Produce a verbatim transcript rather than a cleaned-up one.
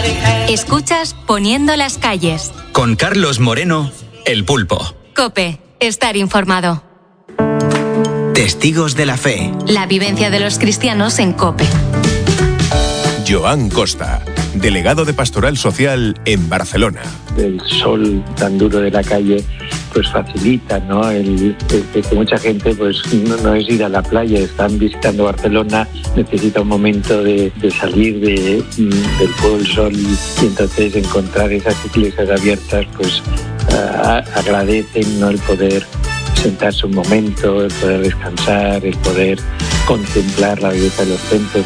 Escuchas Poniendo las calles. Con Carlos Moreno, El Pulpo. COPE. Estar informado. Testigos de la fe. La vivencia de los cristianos en COPE. Joan Costa, delegado de Pastoral Social en Barcelona. El sol tan duro de la calle pues facilita, ¿no? El, el, que mucha gente pues no, no es ir a la playa, están visitando Barcelona, necesita un momento de, de salir de, del fuego del sol y, y entonces encontrar esas iglesias abiertas pues uh, agradecen, ¿no? El poder sentarse un momento, el poder descansar, el poder contemplar la belleza de los templos.